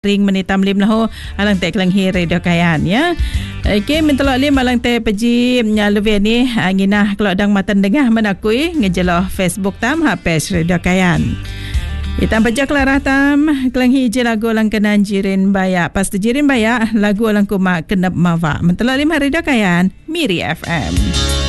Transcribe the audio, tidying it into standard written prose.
ring menitam lim lahu alang te kelang hire dah kayan ya. Okey mentelok lim alang te peji nyaluve ni nginah kalau dang matan dengah menakui ngejelah Facebook tam ha page dah kayan. Itam baca kelarah tam kelang hiji lagu alang kenan jirin bayak pas tu jirin bayak lagu alang kuma kenap mawa mentelok lim hari dah kayan Miri FM.